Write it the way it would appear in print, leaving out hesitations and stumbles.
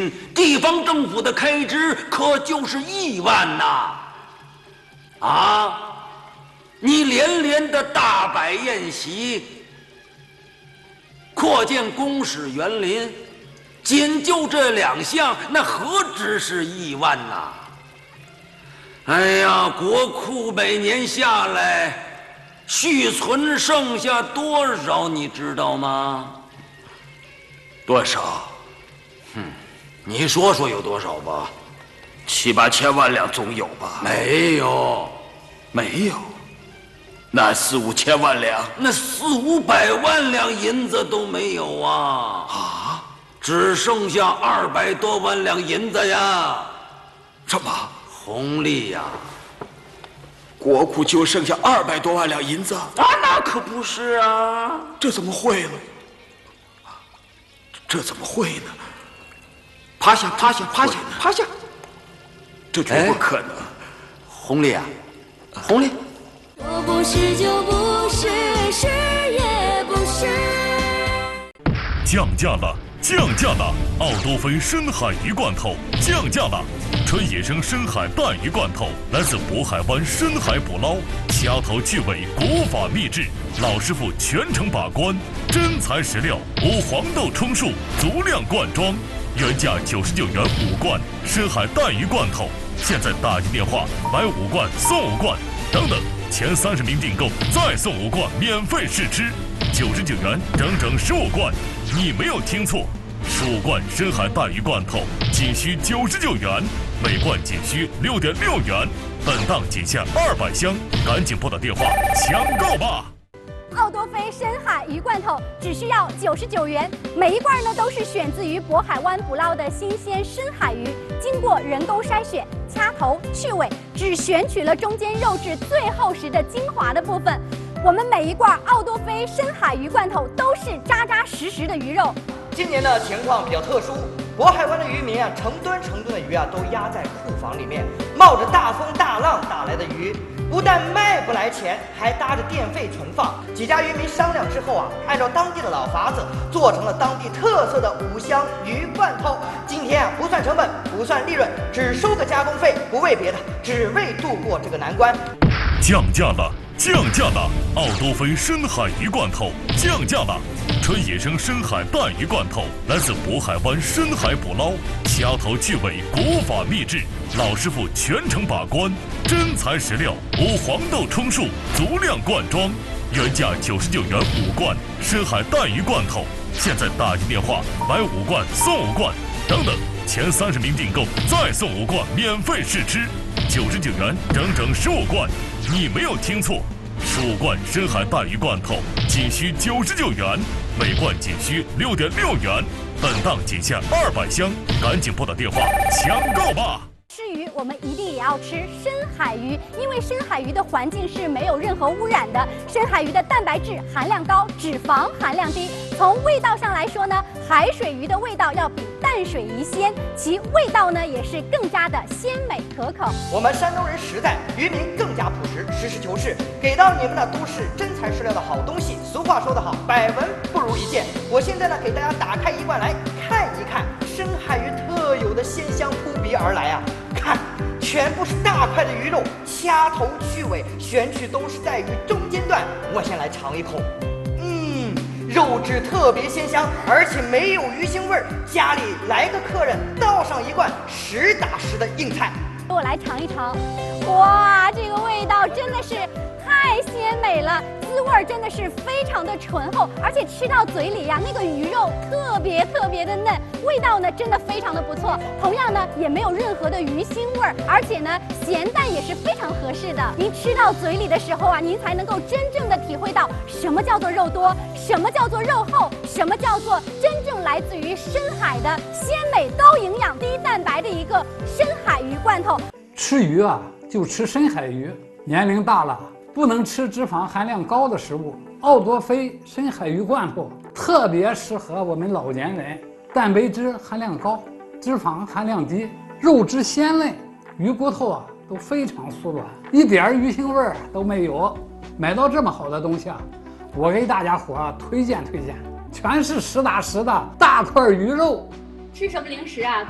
均地方政府的开支可就是1万呐！啊，你连连的大摆宴席，扩建公使园林，仅就这2项，那何止是1万呐？哎呀，国库每年下来，续存剩下多少，你知道吗？ 多少？ 你说说有多少吧 ？7、8千万两总有吧？ 没有， 没有。那4、5千万两？ 那400、500万两银子都没有啊！ 啊， 只剩下200多万两银子呀！ 什么？ 红利呀！ 国库就剩下200多万两银子？ 那可不是啊！ 这怎么会了？这怎么会呢？ 趴下，趴下，趴下，趴下！ 这绝不可能！ 红利啊，红利！ 说不是就不是，是也不是。 降价了！降价了！奥多菲深海鱼罐头降价了！纯野生深海带鱼罐头，来自渤海湾深海捕捞，掐头去尾，国法秘制，老师傅全程把关，真材实料，无黄豆充数，足量灌装，原价99元5罐深海带鱼罐头，现在打进电话买5罐送5罐，等等，前30名订购再送5罐免费试吃，99元整整15罐，你没有听错，15罐深海带鱼罐头仅需99元，每罐仅需6.6元，本档仅限200箱，赶紧拨打电话抢购吧！ 奥多菲深海鱼罐头只需要99元，每一罐呢都是选自于渤海湾捕捞的新鲜深海鱼，经过人工筛选、掐头去尾，只选取了中间肉质最厚实的精华的部分。我们每一罐奥多菲深海鱼罐头都是扎扎实实的鱼肉。 今年的情况比较特殊，渤海湾的渔民啊，成吨成吨的鱼啊都压在库房里面，冒着大风大浪打来的鱼，不但卖不来钱，还搭着电费存放。几家渔民商量之后啊，按照当地的老法子，做成了当地特色的5香鱼罐头。今天啊，不算成本，不算利润，只收个加工费，不为别的，只为度过这个难关。 降价了！降价了！奥多菲深海鱼罐头降价了！纯野生深海带鱼罐头，来自渤海湾深海捕捞，掐头去尾，国法秘制，老师傅全程把关，真材实料，无黄豆充数，足量灌装，原价99元5罐深海带鱼罐头，现在打进电话买5罐送5罐，等等，前30名订购再送5罐免费试吃，99元整整15罐，你没有听错，15罐深海带鱼罐头仅需99元，每罐仅需6.6元，本档仅限200箱，赶紧拨打电话抢购吧！ 吃鱼，我们一定也要吃深海鱼，因为深海鱼的环境是没有任何污染的。深海鱼的蛋白质含量高，脂肪含量低。从味道上来说呢，海水鱼的味道要比淡水鱼鲜，其味道呢也是更加的鲜美可口。 我们山东人实在，渔民更加朴实，实事求是，给到你们的都是真材实料的好东西。俗话说得好，百闻不如一见。我现在呢，给大家打开一罐来看一看深海鱼特有的鲜香扑鼻而来啊！看，全部是大块的鱼肉，掐头去尾，选取都是在鱼中间段。我先来尝一口，肉质特别鲜香，而且没有鱼腥味儿。家里来个客人，倒上一罐实打实的硬菜。 我来尝一尝，哇，这个味道真的是太鲜美了，滋味真的是非常的醇厚，而且吃到嘴里呀，那个鱼肉特别的嫩，味道呢真的非常的不错。同样呢，也没有任何的鱼腥味儿，而且呢，咸淡也是非常合适的。您吃到嘴里的时候啊，您才能够真正的体会到什么叫做肉多，什么叫做肉厚，什么叫做真正来自于深海的鲜美、高营养、低蛋白的一个深海鱼罐头。 吃鱼啊，就吃深海鱼。年龄大了，不能吃脂肪含量高的食物。奥多菲深海鱼罐头特别适合我们老年人，蛋白质含量高，脂肪含量低，肉质鲜嫩，鱼骨头啊都非常酥软，一点鱼腥味都没有。买到这么好的东西啊，我给大家伙推荐，全是实打实的大块鱼肉。 吃什么零食啊？